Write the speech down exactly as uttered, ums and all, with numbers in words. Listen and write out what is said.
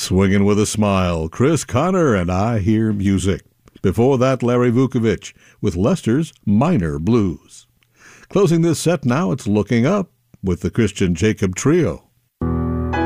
Swinging with a Smile, Chris Connor and I Hear Music. Before that, Larry Vukovich with Lester's Minor Blues. Closing this set now, it's Looking Up with the Christian Jacob Trio.